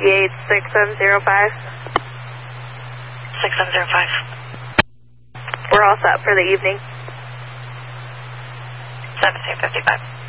58 6705. 6705. We're all set for the evening. 1755.